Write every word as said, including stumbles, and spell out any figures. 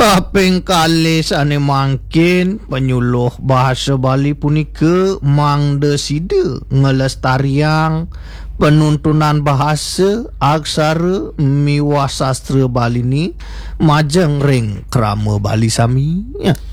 Kaping kali sane mangkin penyuluh bahasa Bali punika mangde sida ngelestariang penuntunan bahasa aksara miwah sastra Bali ni majeng ring krama Bali sami ya.